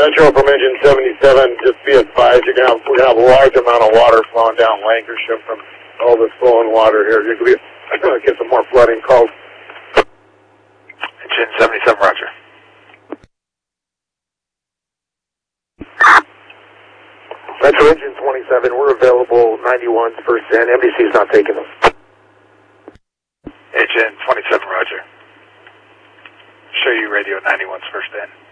Metro from engine 77, just be advised, we're going to have a large amount of water flowing down Lancashire from all this flowing water here. You're going to get some more flooding calls. Engine 77, roger. Metro engine 27, we're available 91's first in. MDC's not taking them. Engine 27, roger. Show you radio 91's first in.